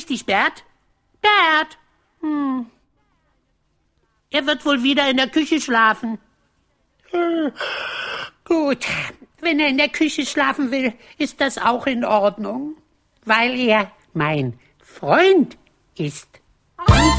richtig, Bert? Bert? Er wird wohl wieder in der Küche schlafen. Gut, wenn er in der Küche schlafen will, ist das auch in Ordnung, weil er mein Freund ist.